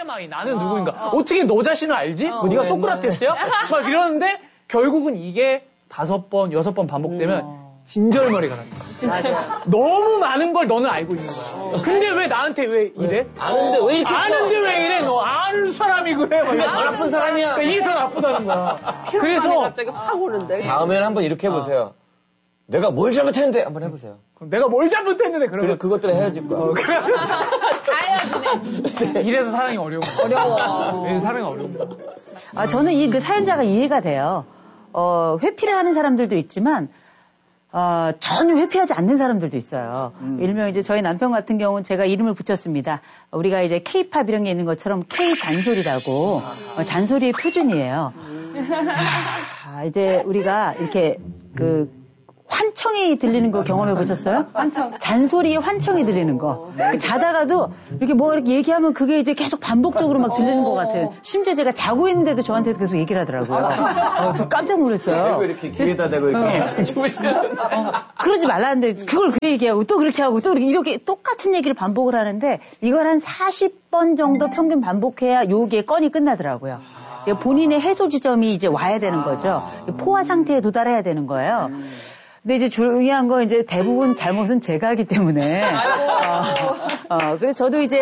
막 나는 누구인가. 어떻게 너 자신을 알지? 뭐 네가 소크라테스야? 막 이러는데 결국은 이게 5번, 6번 반복되면 진절머리가 납니다. 진짜. 너무 많은 걸 너는 알고 있는 거야. 근데 왜 나한테 왜 이래? 아는데 왜 이렇게 아는데 왜 이래? 너 아는 사람이 그래? 그게 더 나쁜 사람이야. 이게 더 나쁘다는 거야. 그래서 갑자기 확 오는데. 다음에는 한번 이렇게 해보세요. 내가 뭘 잘못했는데 한번 해보세요. 그럼 내가 뭘 잘못했는데 그래 그러면 그것들에 헤어질 거야. 다 헤어지네. 이래서 사랑이 어려운 거야. 어려워. 이래서 사랑이 어려운 거야. 저는 그 사연자가 이해가 돼요. 회피를 하는 사람들도 있지만 전혀 회피하지 않는 사람들도 있어요. 일명 이제 저희 남편 같은 경우는 제가 이름을 붙였습니다. 우리가 이제 K-팝 이런 게 있는 것처럼 K-잔소리라고 잔소리의 표준이에요. 이제 우리가 이렇게 환청이 들리는 거 경험해 보셨어요? 환청. 잔소리에 환청이 들리는 거. 자다가도 이렇게 이렇게 얘기하면 그게 이제 계속 반복적으로 막 들리는 것 같아요. 심지어 제가 자고 있는데도 저한테도 계속 얘기를 하더라고요. 저 깜짝 놀랐어요. 왜 이렇게 귀에다 대고 이렇게 주무시는 그러지 말라는데 그걸 그 얘기하고 또 그렇게 하고 또 이렇게 똑같은 얘기를 반복을 하는데 이걸 한 40번 정도 평균 반복해야 요게 건이 끝나더라고요. 본인의 해소 지점이 이제 와야 되는 거죠. 포화 상태에 도달해야 되는 거예요. 근데 이제 중요한 건 이제 대부분 잘못은 제가 하기 때문에. 그래서 저도 이제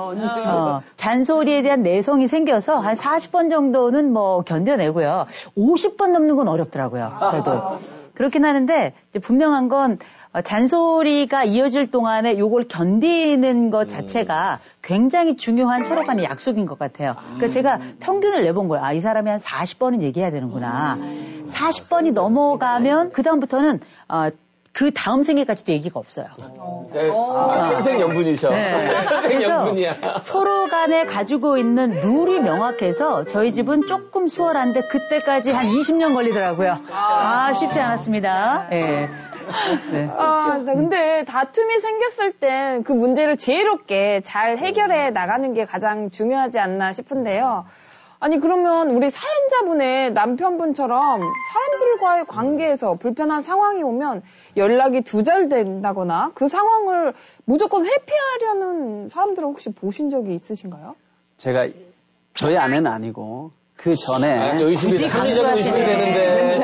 잔소리에 대한 내성이 생겨서 한 40번 정도는 견뎌내고요. 50번 넘는 건 어렵더라고요. 저도. 그렇긴 하는데 이제 분명한 건 잔소리가 이어질 동안에 요걸 견디는 것 자체가 굉장히 중요한 서로 간의 약속인 것 같아요. 그러니까 제가 평균을 내본 거예요. 이 사람이 한 40번은 얘기해야 되는구나. 40번이 넘어가면 그다음부터는 그 다음 생애까지도 얘기가 없어요. 평생 연분이셔. 네. 평생 연분이야. 서로 간에 가지고 있는 룰이 명확해서 저희 집은 조금 수월한데 그때까지 한 20년 걸리더라고요. 쉽지 않았습니다. 네. 네. 근데 다툼이 생겼을 때 그 문제를 지혜롭게 잘 해결해 나가는 게 가장 중요하지 않나 싶은데요. 아니 그러면 우리 사연자분의 남편분처럼 사람들과의 관계에서 불편한 상황이 오면 연락이 두절된다거나 그 상황을 무조건 회피하려는 사람들은 혹시 보신 적이 있으신가요? 저희 아내는 아니고 그 전에 의심이 합리적인 의심이 되는데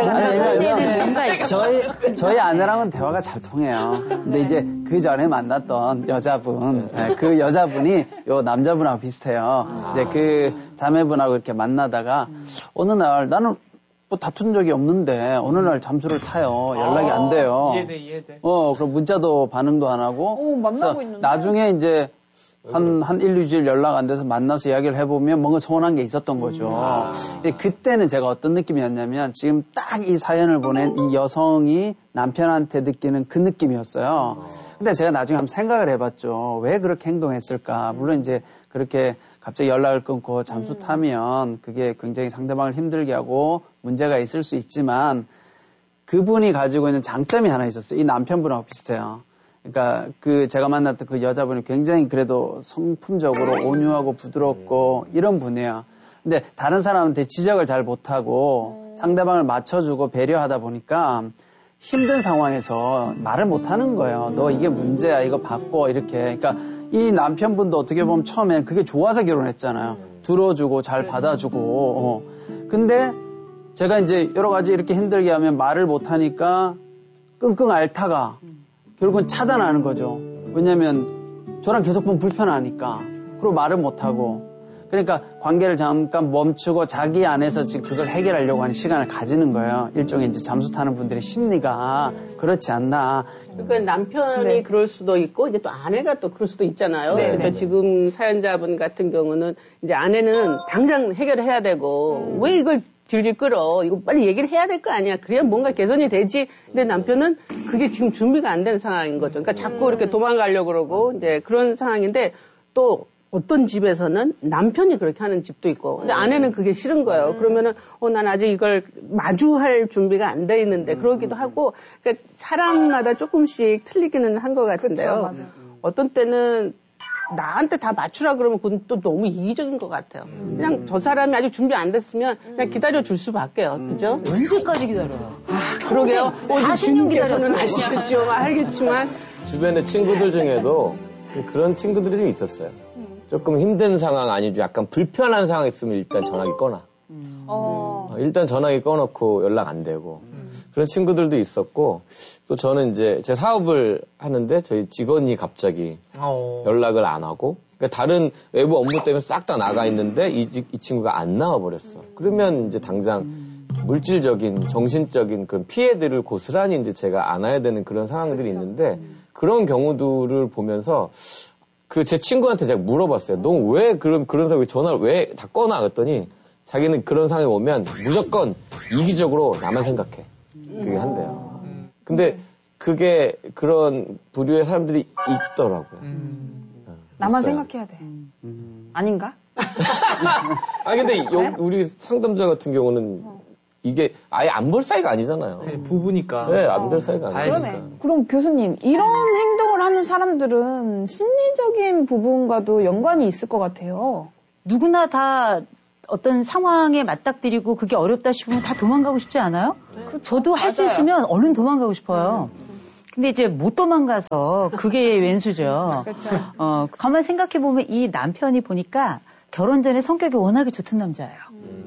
저희 아내랑은 대화가 잘 통해요. 근데 이제 그 전에 만났던 여자분, 그 여자분이 요 남자분하고 비슷해요. 이제 그 자매분하고 이렇게 만나다가 어느 날 나는 뭐 다툰 적이 없는데 어느 날 잠수를 타요. 연락이 안 돼요. 이해돼. 그럼 문자도 반응도 안 하고. 만나고 있는데. 나중에 이제 한 1-2주일 연락 안 돼서 만나서 이야기를 해보면 뭔가 서운한 게 있었던 거죠. 그때는 제가 어떤 느낌이었냐면 지금 딱 이 사연을 보낸 이 여성이 남편한테 느끼는 그 느낌이었어요. 근데 제가 나중에 한번 생각을 해봤죠. 왜 그렇게 행동했을까? 물론 이제 그렇게 갑자기 연락을 끊고 잠수 타면 그게 굉장히 상대방을 힘들게 하고 문제가 있을 수 있지만 그분이 가지고 있는 장점이 하나 있었어요. 이 남편분하고 비슷해요. 그러니까 제가 만났던 그 여자분이 굉장히 그래도 성품적으로 온유하고 부드럽고 이런 분이에요. 근데 다른 사람한테 지적을 잘 못하고 상대방을 맞춰주고 배려하다 보니까 힘든 상황에서 말을 못하는 거예요. 너 이게 문제야, 이거 바꿔 이렇게. 그러니까 이 남편분도 어떻게 보면 처음엔 그게 좋아서 결혼했잖아요. 들어주고 잘 받아주고. 근데 제가 이제 여러 가지 이렇게 힘들게 하면 말을 못하니까 끙끙 앓다가 결국은 차단하는 거죠. 왜냐면 저랑 계속 보면 불편하니까. 그리고 말을 못하고. 그러니까 관계를 잠깐 멈추고 자기 안에서 지금 그걸 해결하려고 하는 시간을 가지는 거예요. 일종의 이제 잠수 타는 분들의 심리가 그렇지 않나. 그러니까 남편이 그럴 수도 있고 이제 또 아내가 또 그럴 수도 있잖아요. 그러니까 지금 사연자분 같은 경우는 이제 아내는 당장 해결해야 되고 왜 이걸 질질 끌어. 이거 빨리 얘기를 해야 될 거 아니야. 그래야 뭔가 개선이 되지. 근데 남편은 그게 지금 준비가 안 된 상황인 거죠. 그러니까 자꾸 이렇게 도망가려고 그러고 이제 그런 상황인데 또 어떤 집에서는 남편이 그렇게 하는 집도 있고 근데 아내는 그게 싫은 거예요. 그러면은 난 아직 이걸 마주할 준비가 안 돼 있는데 그러기도 하고 그러니까 사람마다 조금씩 틀리기는 한 것 같은데요. 그쵸, 어떤 때는 나한테 다 맞추라 그러면 그건 또 너무 이기적인 것 같아요. 그냥 저 사람이 아직 준비 안 됐으면 그냥 기다려줄 수밖에요. 그죠? 언제까지 기다려요? 그러게요. 40년 기다렸어요. 아시겠죠. 알겠지만. 주변의 친구들 중에도 그런 친구들이 좀 있었어요. 조금 힘든 상황 아니면 약간 불편한 상황 있으면 일단 전화기 꺼놔. 일단 전화기 꺼놓고 연락 안 되고. 그런 친구들도 있었고, 또 저는 이제 제 사업을 하는데 저희 직원이 갑자기 연락을 안 하고, 그러니까 다른 외부 업무 때문에 싹 다 나가 있는데 이 친구가 안 나와 버렸어. 그러면 이제 당장 물질적인, 정신적인 그런 피해들을 고스란히 이제 제가 안아야 되는 그런 상황들이 있는데, 그런 경우들을 보면서 그 제 친구한테 제가 물어봤어요. 너 왜 그런 상황에 전화를 왜 다 꺼놔? 그랬더니 자기는 그런 상황이 오면 무조건 이기적으로 나만 생각해. 그게 한대요. 근데 그게 그런 부류의 사람들이 있더라고요. 나만 있어요. 생각해야 돼. 아닌가? 근데 우리 상담자 같은 경우는 이게 아예 안 볼 사이가 아니잖아요. 네, 부부니까. 네, 안 볼 사이가 아니니까. 그러네. 그럼 교수님, 이런 행동을 하는 사람들은 심리적인 부분과도 연관이 있을 것 같아요. 누구나 다 어떤 상황에 맞닥뜨리고 그게 어렵다 싶으면 다 도망가고 싶지 않아요? 저도 할 수 있으면 얼른 도망가고 싶어요. 근데 이제 못 도망가서 그게 왼수죠. 그렇죠. 가만 생각해보면 이 남편이 보니까 결혼 전에 성격이 워낙에 좋던 남자예요.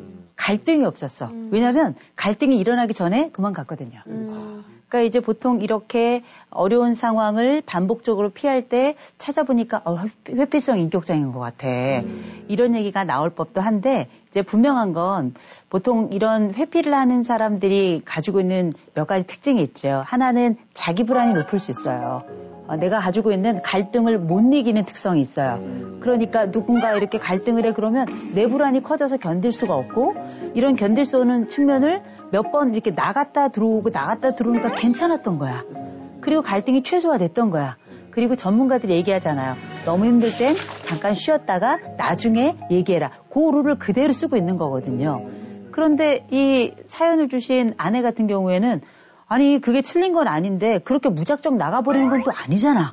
갈등이 없었어. 왜냐면 갈등이 일어나기 전에 도망갔거든요. 그러니까 이제 보통 이렇게 어려운 상황을 반복적으로 피할 때 찾아보니까 회피성 인격장애인 것 같아. 이런 얘기가 나올 법도 한데 이제 분명한 건 보통 이런 회피를 하는 사람들이 가지고 있는 몇 가지 특징이 있죠. 하나는 자기 불안이 높을 수 있어요. 내가 가지고 있는 갈등을 못 이기는 특성이 있어요. 그러니까 누군가 이렇게 갈등을 해 그러면 내 불안이 커져서 견딜 수가 없고 이런 견딜 수 없는 측면을 몇 번 이렇게 나갔다 들어오니까 괜찮았던 거야. 그리고 갈등이 최소화됐던 거야. 그리고 전문가들이 얘기하잖아요. 너무 힘들 땐 잠깐 쉬었다가 나중에 얘기해라. 그 룰을 그대로 쓰고 있는 거거든요. 그런데 이 사연을 주신 아내 같은 경우에는 아니 그게 틀린 건 아닌데 그렇게 무작정 나가버리는 건 또 아니잖아.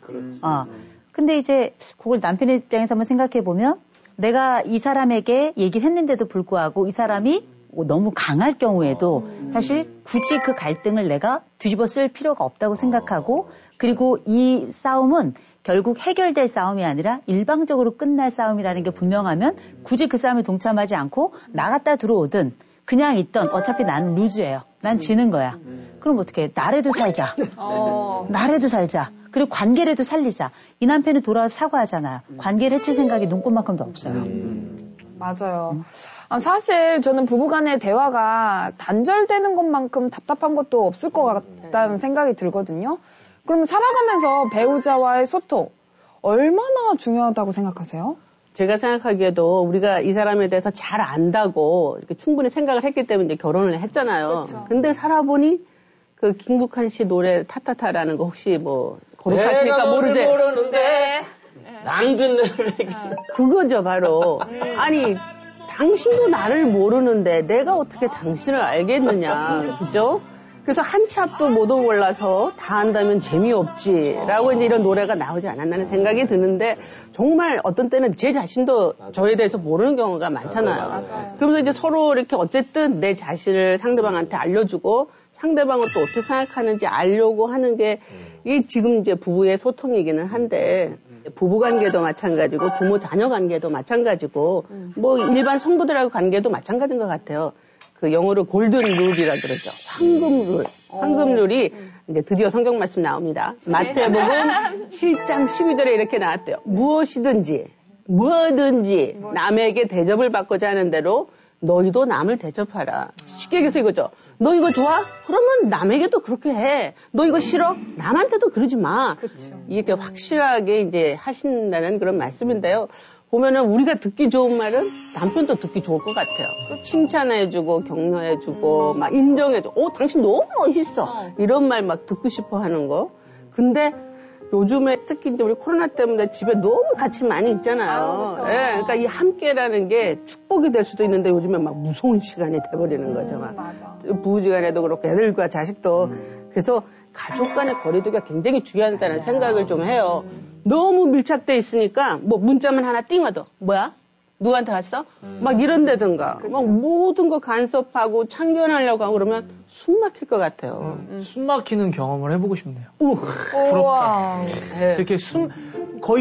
근데 이제 그걸 남편의 입장에서 한번 생각해 보면 내가 이 사람에게 얘기를 했는데도 불구하고 이 사람이 너무 강할 경우에도 사실 굳이 그 갈등을 내가 뒤집어 쓸 필요가 없다고 생각하고 그리고 이 싸움은 결국 해결될 싸움이 아니라 일방적으로 끝날 싸움이라는 게 분명하면 굳이 그 싸움에 동참하지 않고 나갔다 들어오든 그냥 있던 어차피 나는 루즈예요. 난 지는 거야. 그럼 어떻게 해? 나래도 살자. 나래도 살자. 그리고 관계라도 살리자. 이 남편은 돌아와서 사과하잖아요. 관계를 해칠 생각이 눈꽃만큼도 없어요. 맞아요. 사실 저는 부부간의 대화가 단절되는 것만큼 답답한 것도 없을 것 같다는 생각이 들거든요. 그러면 살아가면서 배우자와의 소통 얼마나 중요하다고 생각하세요? 제가 생각하기에도 우리가 이 사람에 대해서 잘 안다고 이렇게 충분히 생각을 했기 때문에 이제 결혼을 했잖아요. 그렇죠. 근데 살아보니 그 김국환 씨 노래 타타타라는 거 혹시 뭐 고백하시니까 모르지? 모르는데 남든 그거죠 바로. 아니 당신도 나를 모르는데 내가 어떻게 당신을 알겠느냐, 그죠? 그래서 한치 앞도 못 몰라서 다 안다면 재미없지라고 이제 이런 노래가 나오지 않았나는 생각이 드는데 정말 어떤 때는 제 자신도 저에 대해서 모르는 경우가 많잖아요. 맞아요. 그러면서 이제 서로 이렇게 어쨌든 내 자신을 상대방한테 알려주고 상대방은 또 어떻게 생각하는지 알려고 하는 게 이게 지금 이제 부부의 소통이기는 한데 부부관계도 마찬가지고 부모 자녀 관계도 마찬가지고 뭐 일반 성도들하고 관계도 마찬가지인 것 같아요. 그 영어로 골든 룰이라 그러죠. 황금 룰. 황금 룰이 이제 드디어 성경 말씀 나옵니다. 마태복음 7장 12절에 이렇게 나왔대요. 무엇이든지 뭐든지 남에게 대접을 받고자 하는 대로 너희도 남을 대접하라. 쉽게 얘기해서 이거죠. 너 이거 좋아? 그러면 남에게도 그렇게 해. 너 이거 싫어? 남한테도 그러지 마. 그렇죠. 이렇게 확실하게 이제 하신다는 그런 말씀인데요. 보면은 우리가 듣기 좋은 말은 남편도 듣기 좋을 것 같아요. 칭찬해주고 격려해주고 막 인정해주고 당신 너무 멋있어. 이런 말 막 듣고 싶어 하는 거. 근데 요즘에 특히 이제 우리 코로나 때문에 집에 너무 같이 많이 있잖아요. 그렇죠. 예, 그러니까 이 함께라는 게 축복이 될 수도 있는데 요즘에 막 무서운 시간이 돼버리는 거죠. 막 맞아. 부부지간에도 그렇고 애들과 자식도. 그래서 가족 간의 거리두기가 굉장히 중요하다는 생각을 좀 해요. 너무 밀착돼 있으니까 뭐 문자만 하나 띵 와도 뭐야? 누구한테 왔어? 막 이런다든가 막 모든 거 간섭하고 참견하려고 하고 그러면 숨 막힐 것 같아요. 숨 막히는 경험을 해보고 싶네요. 우와. 이렇게 거의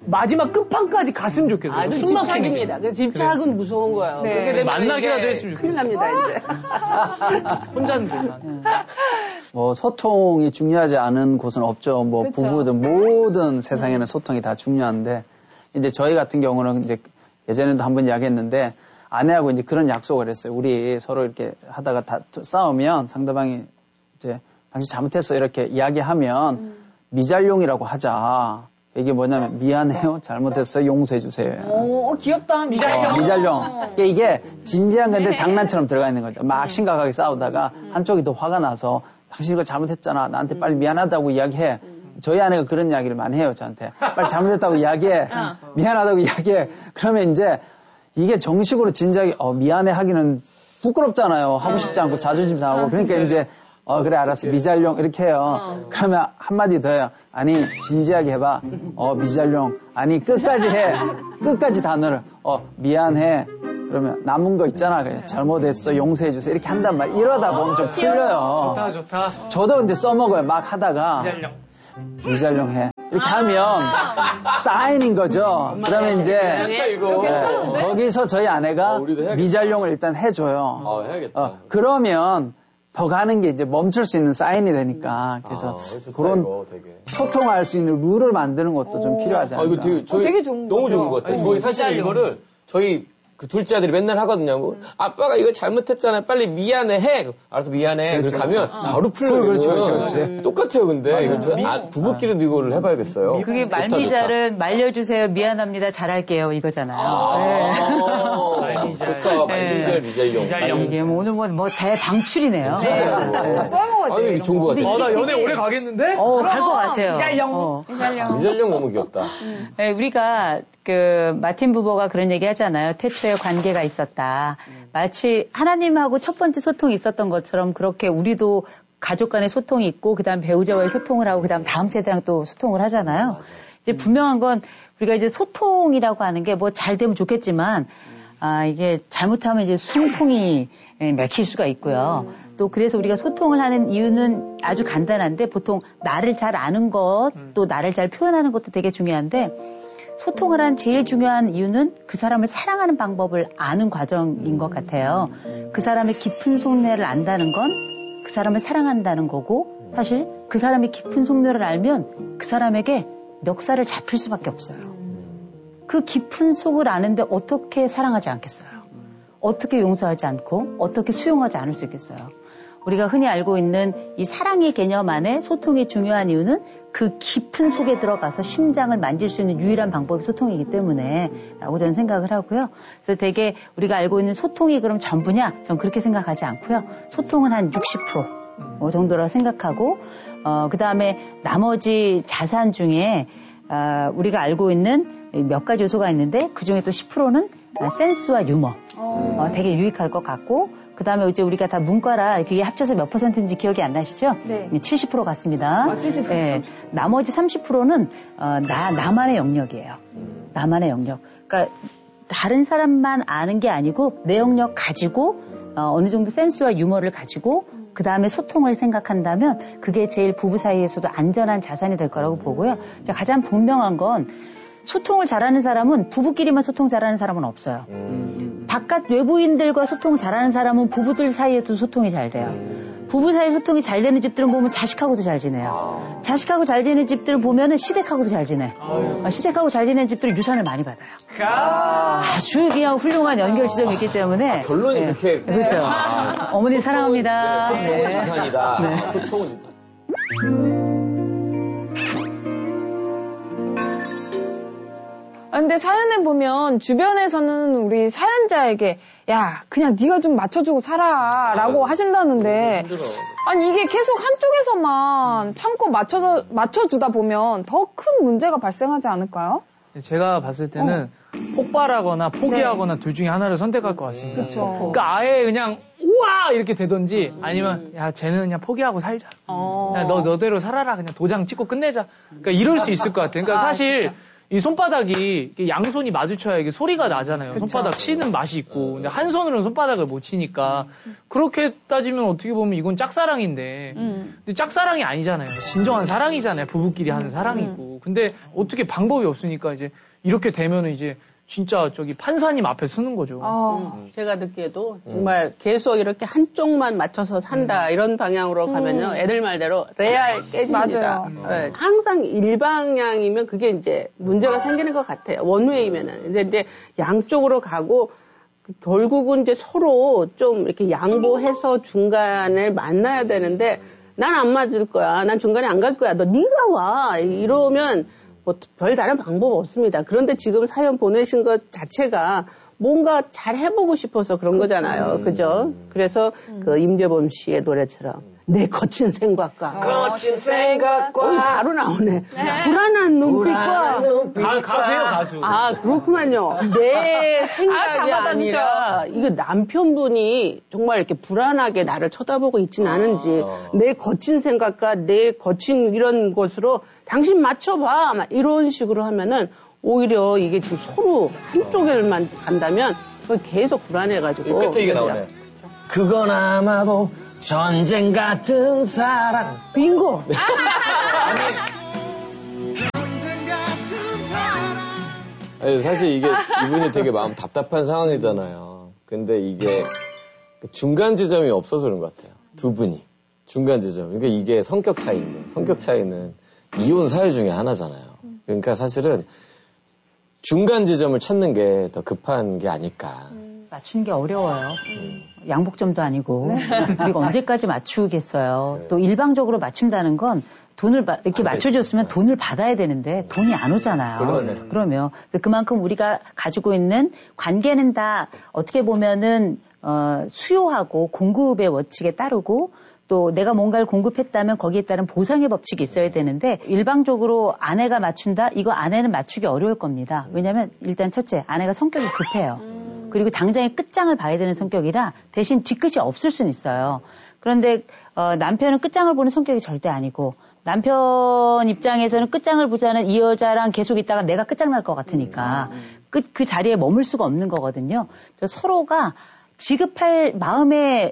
마지막 끝판까지 갔으면 좋겠어요. 그 집착입니다. 그 집착은 무서운 거예요. 네. 그게 되면 만나기라도 했으면 큰일 좋겠어요. 납니다, 이제. 혼자는 되면. 뭐 소통이 중요하지 않은 곳은 없죠. 뭐 그쵸. 부부든 모든 세상에는 소통이 다 중요한데 이제 저희 같은 경우는 이제 예전에도 한번 이야기했는데 아내하고 이제 그런 약속을 했어요. 우리 서로 이렇게 하다가 다 싸우면 상대방이 이제 당신 잘못했어 이렇게 이야기하면 미잘용이라고 하자. 이게 뭐냐면 미안해요, 잘못했어요, 용서해 주세요. 오, 귀엽다. 미잘용. 미잘용. 이게 진지한 건데 장난처럼 들어가 있는 거죠. 막 심각하게 싸우다가 한쪽이 더 화가 나서 당신 이거 잘못했잖아. 나한테 빨리 미안하다고 이야기해. 저희 아내가 그런 이야기를 많이 해요, 저한테. 빨리 잘못했다고 이야기해. 미안하다고 이야기해. 그러면 이제 이게 정식으로 진지하게 미안해 하기는 부끄럽잖아요. 하고 싶지 않고 자존심 상하고. 그러니까 이제 그래 알았어. 미잘용 이렇게 해요. 그러면 한마디 더 해요. 아니 진지하게 해봐. 미잘용. 아니 끝까지 해. 끝까지 단어를 미안해. 그러면 남은 거 있잖아. 그래. 잘못했어. 용서해 주세요. 이렇게 한단 말이야. 이러다 보면 좀 풀려요. 좋다. 저도 근데 써먹어요. 막 하다가 미잘용 해. 이렇게 하면 사인인 거죠. 그러면 이제 거기서 저희 아내가 미잘용을 일단 해줘요. 해야겠다. 그러면 더 가는 게 이제 멈출 수 있는 사인이 되니까. 그래서 그런 소통할 수 있는 룰을 만드는 것도 좀 필요하지 않을까. 이거 되게 좋은 너무 거죠. 좋은 것 같아요. 저희 사실 이거를 저희 그 둘째 아들이 맨날 하거든요. 아빠가 이거 잘못했잖아요. 빨리 미안해 해. 알아서 미안해. 그렇죠, 가면 바로 풀려요. 그렇지. 똑같아요. 근데 이거 부부끼리도 이거를 해봐야겠어요. 그게 말미잘은 말려주세요. 미안합니다. 잘할게요. 이거잖아요. 좋다. 말미잘 미잘용. 이게 오늘 뭐 대방출이네요. 아니 좋은 것 같아요. 나 연애 오래 가겠는데? 갈 것 같아요. 미잘용 너무 귀엽다. 네, 우리가 마틴 부버가 그런 얘기 하잖아요. 태초에 관계가 있었다. 마치 하나님하고 첫 번째 소통이 있었던 것처럼 그렇게 우리도 가족 간의 소통이 있고 그다음 배우자와의 소통을 하고 그다음 다음 세대랑 또 소통을 하잖아요. 이제 분명한 건 우리가 이제 소통이라고 하는 게 뭐 잘 되면 좋겠지만 이게 잘못하면 이제 숨통이 막힐 수가 있고요. 또 그래서 우리가 소통을 하는 이유는 아주 간단한데 보통 나를 잘 아는 것, 또 나를 잘 표현하는 것도 되게 중요한데 소통을 한 제일 중요한 이유는 그 사람을 사랑하는 방법을 아는 과정인 것 같아요. 그 사람의 깊은 속내를 안다는 건 그 사람을 사랑한다는 거고 사실 그 사람의 깊은 속내를 알면 그 사람에게 멱살을 잡힐 수밖에 없어요. 그 깊은 속을 아는데 어떻게 사랑하지 않겠어요? 어떻게 용서하지 않고 어떻게 수용하지 않을 수 있겠어요? 우리가 흔히 알고 있는 이 사랑의 개념 안에 소통이 중요한 이유는 그 깊은 속에 들어가서 심장을 만질 수 있는 유일한 방법이 소통이기 때문에 라고 저는 생각을 하고요. 그래서 되게 우리가 알고 있는 소통이 그럼 전부냐? 전 그렇게 생각하지 않고요. 소통은 한 60% 정도라고 생각하고 그 다음에 나머지 자산 중에 우리가 알고 있는 몇 가지 요소가 있는데 그중에 또 10%는 센스와 유머 되게 유익할 것 같고 그 다음에 이제 우리가 다 문과라 그게 합쳐서 몇 %인지 기억이 안 나시죠? 네. 70% 같습니다. 70%. 네. 나머지 30%는 나만의 영역이에요. 나만의 영역. 그러니까 다른 사람만 아는 게 아니고 내 영역 가지고 어느 정도 센스와 유머를 가지고 그 다음에 소통을 생각한다면 그게 제일 부부 사이에서도 안전한 자산이 될 거라고 보고요. 가장 분명한 건 소통을 잘하는 사람은 부부끼리만 소통 잘하는 사람은 없어요. 바깥 외부인들과 소통 잘하는 사람은 부부들 사이에도 소통이 잘 돼요. 부부 사이 소통이 잘 되는 집들은 보면 자식하고도 잘 지내요. 자식하고 잘 지내는 집들을 보면은 시댁하고도 잘 지내. 시댁하고 잘 지내는 집들은 유산을 많이 받아요. 아주 그냥 훌륭한 연결 지점이 있기 때문에. 결론이 그렇게. 그렇죠. 어머니 사랑합니다. 소통은 유산이다. 소통은 유산. 근데 사연을 보면 주변에서는 우리 사연자에게 야 그냥 네가 좀 맞춰주고 살아라고 하신다는데 아니 이게 계속 한쪽에서만 참고 맞춰주다 보면 더 큰 문제가 발생하지 않을까요? 제가 봤을 때는 폭발하거나 포기하거나 둘 중에 하나를 선택할 것 같습니다. 그쵸. 그러니까 아예 그냥 우와 이렇게 되던지 아니면 야 쟤는 그냥 포기하고 살자. 야, 너대로 살아라 그냥 도장 찍고 끝내자. 그러니까 이럴 수 있을 것 같아요. 그러니까 사실 이 손바닥이 양손이 마주쳐야 이게 소리가 나잖아요. 그쵸. 손바닥 치는 맛이 있고. 근데 한 손으로는 손바닥을 못 치니까 그렇게 따지면 어떻게 보면 이건 짝사랑인데 근데 짝사랑이 아니잖아요. 진정한 사랑이잖아요. 부부끼리 하는 사랑이고. 근데 어떻게 방법이 없으니까 이제 이렇게 되면은 이제 진짜 저기 판사님 앞에 서는 거죠. 제가 듣기에도 정말 계속 이렇게 한쪽만 맞춰서 산다 이런 방향으로 가면요 애들 말대로 레알 깨집니다. 네, 항상 일방향이면 그게 이제 문제가 생기는 것 같아요. 원웨이면은 이제 양쪽으로 가고 결국은 이제 서로 좀 이렇게 양보해서 중간을 만나야 되는데 난 안 맞을 거야. 난 중간에 안 갈 거야. 너 네가 와. 이러면 뭐 별 다른 방법 없습니다. 그런데 지금 사연 보내신 것 자체가 뭔가 잘 해보고 싶어서 그런 거잖아요. 그죠? 그래서 그 임재범 씨의 노래처럼 내 거친 생각과 거친 생각과 바로 나오네. 불안한 눈빛과 가수예요, 가수. 아, 그렇구만요. 내 생각이 아니라, 이거 남편분이 정말 이렇게 불안하게 나를 쳐다보고 있진 않은지, 내 거친 생각과 내 거친 이런 것으로 당신 맞춰봐. 막 이런 식으로 하면은, 오히려 이게 지금 서로 한쪽에만 간다면, 계속 불안해가지고. 끝에 이게 나오네. 그건 아마도 전쟁 같은 사랑. 빙고! 아니, 사실 이게 이분이 되게 마음 답답한 상황이잖아요. 근데 이게 중간 지점이 없어서 그런 것 같아요. 두 분이. 중간 지점. 그러니까 이게 성격 차이인데, 성격 차이는 이혼 사유 중에 하나잖아요. 그러니까 사실은 중간 지점을 찾는 게 더 급한 게 아닐까. 맞추는 게 어려워요. 양복점도 아니고. 우리가 언제까지 맞추겠어요. 또 일방적으로 맞춘다는 건 돈을 이렇게 맞춰줬으면 돈을 받아야 되는데 돈이 안 오잖아요. 그러네. 그러면 그만큼 우리가 가지고 있는 관계는 다 어떻게 보면은 수요하고 공급의 원칙에 따르고 또 내가 뭔가를 공급했다면 거기에 따른 보상의 법칙이 있어야 되는데 일방적으로 아내가 맞춘다? 이거 아내는 맞추기 어려울 겁니다. 왜냐하면 일단 첫째 아내가 성격이 급해요. 그리고 당장에 끝장을 봐야 되는 성격이라 대신 뒤끝이 없을 수는 있어요. 그런데 남편은 끝장을 보는 성격이 절대 아니고 남편 입장에서는 끝장을 보자는 이 여자랑 계속 있다가 내가 끝장날 것 같으니까 그 자리에 머물 수가 없는 거거든요. 서로가 지급할 마음의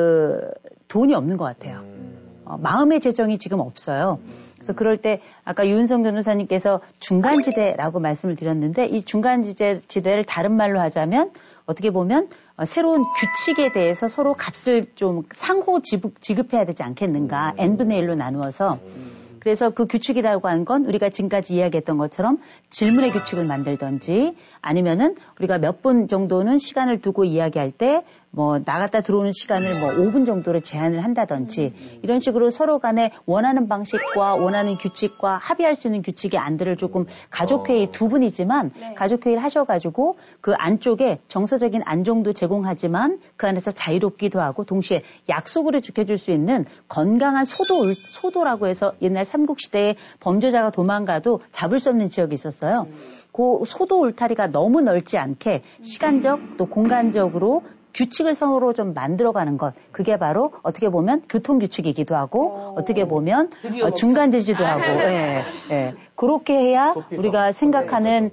돈이 없는 것 같아요. 마음의 재정이 지금 없어요. 그래서 그럴 때 아까 유은성 변호사님께서 중간지대라고 말씀을 드렸는데 이 중간지대를 다른 말로 하자면 어떻게 보면 새로운 규칙에 대해서 서로 값을 좀 상호 지급해야 되지 않겠는가. n분의 1로 나누어서. 그래서 그 규칙이라고 하는 건 우리가 지금까지 이야기했던 것처럼 질문의 규칙을 만들던지 아니면은 우리가 몇 분 정도는 시간을 두고 이야기할 때 뭐 나갔다 들어오는 시간을 뭐 5분 정도로 제한을 한다든지 이런 식으로 서로 간에 원하는 방식과 원하는 규칙과 합의할 수 있는 규칙의 안들을 조금 가족회의 두 분이지만 가족회의를 하셔가지고 그 안쪽에 정서적인 안정도 제공하지만 그 안에서 자유롭기도 하고 동시에 약속으로 지켜줄 수 있는 건강한 소도라고 해서 옛날 삼국시대에 범죄자가 도망가도 잡을 수 없는 지역이 있었어요. 그 소도 울타리가 너무 넓지 않게 시간적 또 공간적으로 규칙을 서로 좀 만들어가는 것. 그게 바로 어떻게 보면 교통규칙이기도 하고 어떻게 보면 중간지지도 하고 그렇게 해야 우리가 생각하는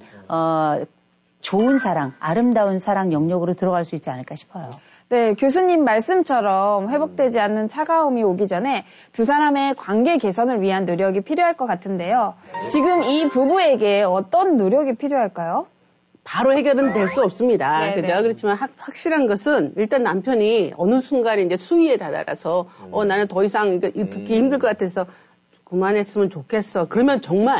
좋은 사랑, 아름다운 사랑 영역으로 들어갈 수 있지 않을까 싶어요. 네, 교수님 말씀처럼 회복되지 않는 차가움이 오기 전에 두 사람의 관계 개선을 위한 노력이 필요할 것 같은데요. 지금 이 부부에게 어떤 노력이 필요할까요? 바로 해결은 될 수 없습니다. 네네. 그죠? 그렇지만 확실한 것은 일단 남편이 어느 순간에 이제 수위에 다다라서 나는 더 이상 이거 듣기 힘들 것 같아서 그만했으면 좋겠어. 그러면 정말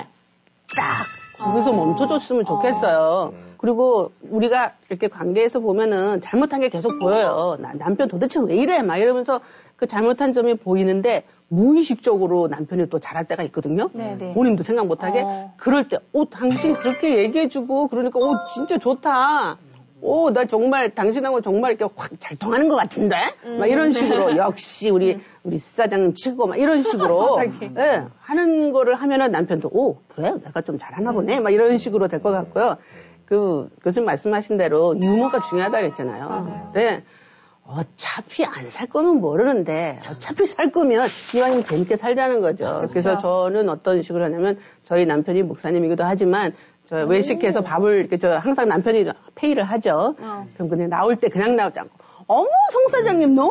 딱 거기서 멈춰줬으면 좋겠어요. 그리고 우리가 이렇게 관계에서 보면은 잘못한 게 계속 보여요. 남편 도대체 왜 이래? 막 이러면서 그 잘못한 점이 보이는데 무의식적으로 남편이 또 잘할 때가 있거든요. 네네. 본인도 생각 못하게. 그럴 때, 당신 그렇게 얘기해주고, 그러니까, 진짜 좋다. 나 정말, 당신하고 정말 이렇게 확 잘 통하는 것 같은데? 막 이런 식으로, 역시 우리 사장님 치고, 막 이런 식으로. 네, 하는 거를 하면은 남편도, 그래? 내가 좀 잘하나 보네? 막 이런 식으로 될 것 같고요. 교수님 말씀하신 대로 유머가 중요하다고 했잖아요. 네. 어차피 안 살 거면 모르는데 어차피 살 거면 이왕이면 재밌게 살자는 거죠. 그래서 저는 어떤 식으로 하냐면 저희 남편이 목사님이기도 하지만 저 외식해서 밥을 이렇게 항상 남편이 페이를 하죠. 그럼 그냥 나올 때 그냥 나오지 않고 어머 송 사장님 너무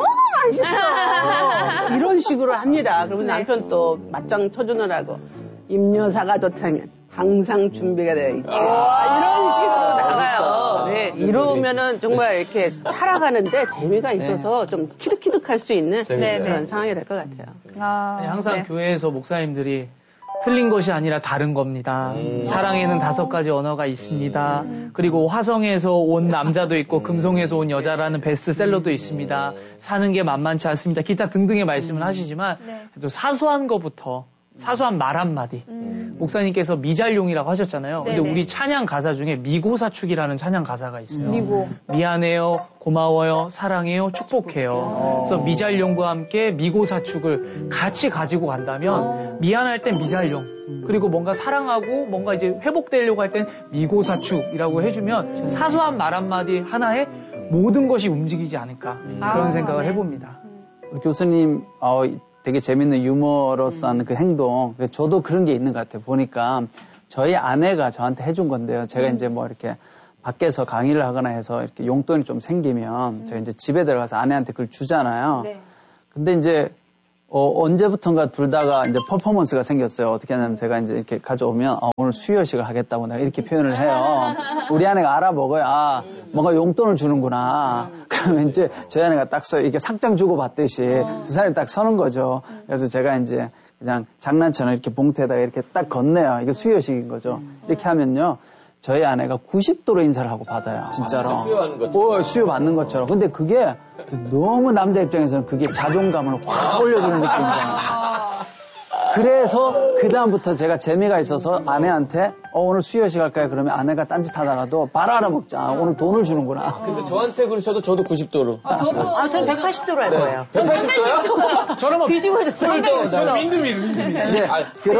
맛있어 이런 식으로 합니다. 그러면 남편 또 맞짱 쳐주느라고 임 여사가 좋다면 항상 준비가 되어 있지. 이런 식으로 나가요. 네, 이러면은 정말 이렇게 살아가는데 재미가 있어서 좀 키득키득할 수 있는 그런 상황이 될 것 같아요. 항상 교회에서 목사님들이 틀린 것이 아니라 다른 겁니다. 사랑에는 5가지 언어가 있습니다. 그리고 화성에서 온 남자도 있고 금송에서 온 여자라는 베스트셀러도 있습니다. 사는 게 만만치 않습니다. 기타 등등의 말씀을 하시지만 또 사소한 것부터 사소한 말 한마디. 목사님께서 미잘용이라고 하셨잖아요. 근데 우리 찬양 가사 중에 미고사축이라는 찬양 가사가 있어요. 미안해요, 고마워요, 사랑해요, 축복해요. 그래서 미잘용과 함께 미고사축을 같이 가지고 간다면 미안할 땐 미잘용. 그리고 뭔가 사랑하고 뭔가 이제 회복되려고 할 땐 미고사축이라고 해주면 사소한 말 한마디 하나에 모든 것이 움직이지 않을까 그런 생각을 해봅니다. 우리 교수님 되게 재밌는 유머러스한 그 행동. 저도 그런 게 있는 것 같아요. 보니까 저희 아내가 저한테 해준 건데요. 제가 이제 뭐 이렇게 밖에서 강의를 하거나 해서 이렇게 용돈이 좀 생기면 제가 이제 집에 들어가서 아내한테 그걸 주잖아요. 근데 이제 언제부턴가 둘 다가 이제 퍼포먼스가 생겼어요. 어떻게 하냐면 제가 이제 이렇게 가져오면 오늘 수여식을 하겠다고 내가 이렇게 표현을 해요. 우리 아내가 알아먹어야 뭔가 용돈을 주는구나. 그러면 이제 저희 아내가 딱 이렇게 상장 주고 받듯이 두 사람이 딱 서는 거죠. 그래서 제가 이제 그냥 장난처럼 이렇게 봉투에다가 이렇게 딱 건네요. 이게 수여식인 거죠. 이렇게 하면요. 저희 아내가 90도로 인사를 하고 받아요. 진짜로. 수여하는 것처럼. 수여 받는 것처럼. 근데 그게 너무 남자 입장에서는 그게 자존감을 확 올려주는 느낌이잖아요. 그래서 그다음부터 제가 재미가 있어서 아내한테 오늘 수여식 할까요? 그러면 아내가 딴짓하다가도 바로 알아먹자. 오늘 돈을 주는구나. 근데 저한테 그러셔도 저도 90도로. 저는 180도로 할 거예요. 180도요? 저는 막 뒤집어졌어요. 저는 민드밀. 이제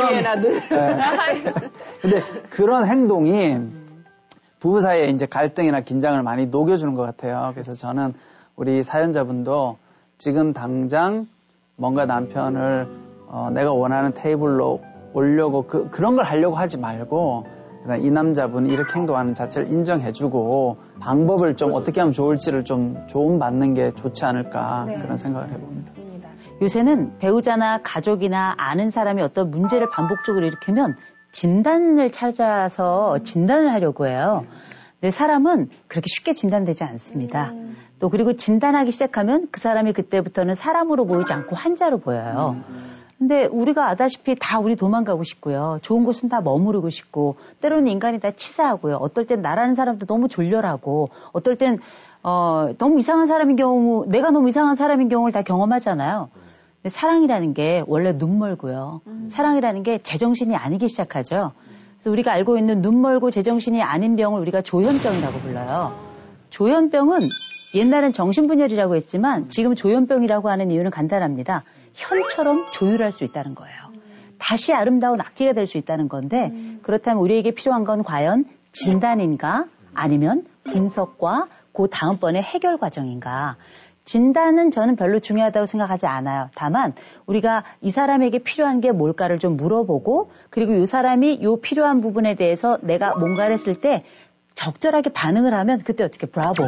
근데 그런 행동이 부부 사이에 이제 갈등이나 긴장을 많이 녹여주는 것 같아요. 그래서 저는 우리 사연자분도 지금 당장 뭔가 남편을 내가 원하는 테이블로 오려고 그런 걸 하려고 하지 말고 그냥 이 남자분이 이렇게 행동하는 자체를 인정해주고 방법을 좀 어떻게 하면 좋을지를 좀 조언받는 게 좋지 않을까 그런 생각을 해봅니다. 요새는 배우자나 가족이나 아는 사람이 어떤 문제를 반복적으로 일으키면 진단을 찾아서 진단을 하려고 해요. 근데 사람은 그렇게 쉽게 진단되지 않습니다. 또 그리고 진단하기 시작하면 그 사람이 그때부터는 사람으로 보이지 않고 환자로 보여요. 근데 우리가 아다시피 다 우리 도망가고 싶고요. 좋은 곳은 다 머무르고 싶고 때로는 인간이 다 치사하고요. 어떨 땐 나라는 사람도 너무 졸렬하고 어떨 땐 너무 이상한 사람인 경우 내가 너무 이상한 사람인 경우를 다 경험하잖아요. 근데 사랑이라는 게 원래 눈멀고요. 사랑이라는 게 제정신이 아니기 시작하죠. 그래서 우리가 알고 있는 눈멀고 제정신이 아닌 병을 우리가 조현병이라고 불러요. 조현병은 옛날엔 정신분열이라고 했지만 지금 조현병이라고 하는 이유는 간단합니다. 현처럼 조율할 수 있다는 거예요. 다시 아름다운 악기가 될 수 있다는 건데 그렇다면 우리에게 필요한 건 과연 진단인가 아니면 분석과 그 다음번에 해결 과정인가. 진단은 저는 별로 중요하다고 생각하지 않아요. 다만 우리가 이 사람에게 필요한 게 뭘까를 좀 물어보고 그리고 이 사람이 이 필요한 부분에 대해서 내가 뭔가를 했을 때 적절하게 반응을 하면 그때 어떻게 브라보.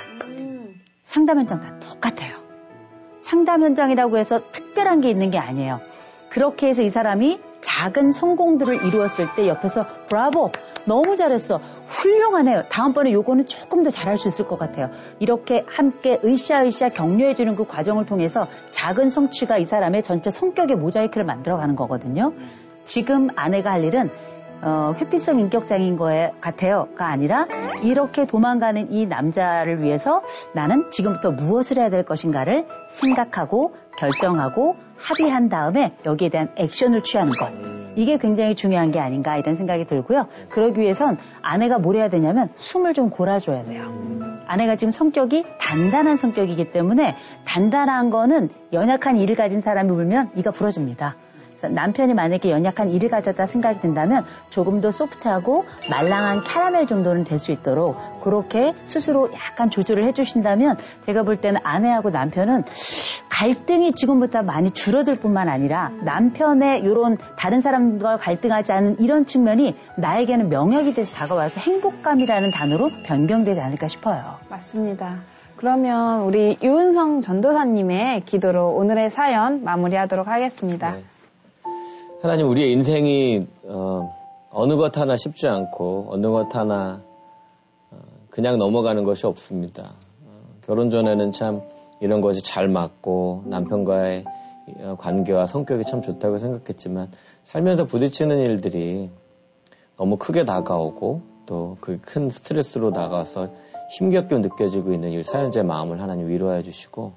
상담 현장 다 똑같아요. 상담 현장이라고 해서 특별한 게 있는 게 아니에요. 그렇게 해서 이 사람이 작은 성공들을 이루었을 때 옆에서 브라보 너무 잘했어. 훌륭하네요. 다음번에 요거는 조금 더 잘할 수 있을 것 같아요. 이렇게 함께 으쌰으쌰 격려해주는 그 과정을 통해서 작은 성취가 이 사람의 전체 성격의 모자이크를 만들어가는 거거든요. 지금 아내가 할 일은 회피성 인격장애인 거 같아요가 아니라 이렇게 도망가는 이 남자를 위해서 나는 지금부터 무엇을 해야 될 것인가를 생각하고 결정하고 합의한 다음에 여기에 대한 액션을 취하는 것. 이게 굉장히 중요한 게 아닌가 이런 생각이 들고요. 그러기 위해선 아내가 뭘 해야 되냐면 숨을 좀 골아줘야 돼요. 아내가 지금 성격이 단단한 성격이기 때문에 단단한 거는 연약한 이를 가진 사람이 울면 이가 부러집니다. 그래서 남편이 만약에 연약한 이를 가졌다 생각이 든다면 조금 더 소프트하고 말랑한 캐러멜 정도는 될 수 있도록 그렇게 스스로 약간 조절을 해주신다면 제가 볼 때는 아내하고 남편은 갈등이 지금부터 많이 줄어들 뿐만 아니라 남편의 이런 다른 사람과 갈등하지 않은 이런 측면이 나에게는 명약이 돼서 다가와서 행복감이라는 단어로 변경되지 않을까 싶어요. 맞습니다. 그러면 우리 유은성 전도사님의 기도로 오늘의 사연 마무리하도록 하겠습니다. 네. 하나님, 우리의 인생이 어느 것 하나 쉽지 않고 어느 것 하나 그냥 넘어가는 것이 없습니다. 결혼 전에는 참 이런 것이 잘 맞고 남편과의 관계와 성격이 참 좋다고 생각했지만 살면서 부딪히는 일들이 너무 크게 다가오고 또 그 큰 스트레스로 다가와서 힘겹게 느껴지고 있는 이 사연자의 마음을 하나님 위로해 주시고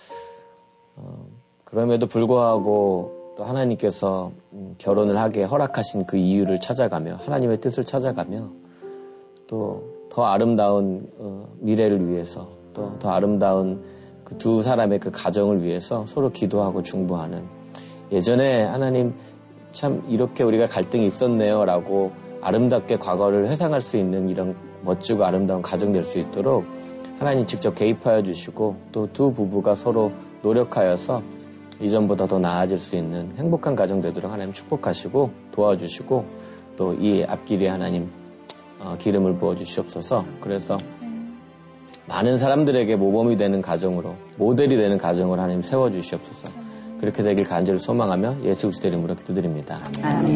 그럼에도 불구하고 또 하나님께서 결혼을 하게 허락하신 그 이유를 찾아가며 하나님의 뜻을 찾아가며 또 더 아름다운 미래를 위해서 또 더 아름다운 그 두 사람의 그 가정을 위해서 서로 기도하고 중보하는 예전에 하나님 참 이렇게 우리가 갈등이 있었네요 라고 아름답게 과거를 회상할 수 있는 이런 멋지고 아름다운 가정 될 수 있도록 하나님 직접 개입하여 주시고 또 두 부부가 서로 노력하여서 이전보다 더 나아질 수 있는 행복한 가정 되도록 하나님 축복하시고 도와주시고 또 이 앞길에 하나님 기름을 부어주시옵소서. 그래서 많은 사람들에게 모범이 되는 가정으로 모델이 되는 가정을 하나님 세워주시옵소서. 그렇게 되길 간절히 소망하며 예수 그리스도 이름으로 기도드립니다. 아멘.